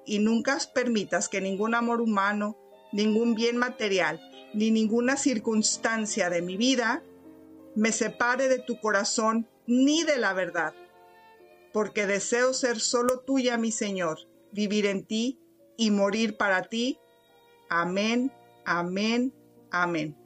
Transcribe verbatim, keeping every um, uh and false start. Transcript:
y nunca permitas que ningún amor humano, ningún bien material, ni ninguna circunstancia de mi vida me separe de tu corazón ni de la verdad, porque deseo ser solo tuya, mi Señor, vivir en ti y morir para ti. Amén, amén, amén.